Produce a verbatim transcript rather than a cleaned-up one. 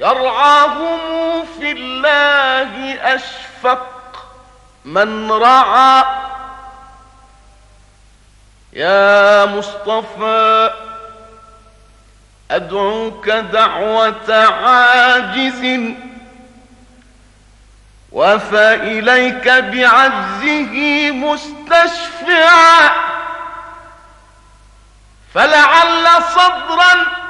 يرعاهم في الله أشفق من رعى. يا مصطفى أدعوك دعوة عاجز، وفإليك بعزه مستشفعا، فلعل صدرا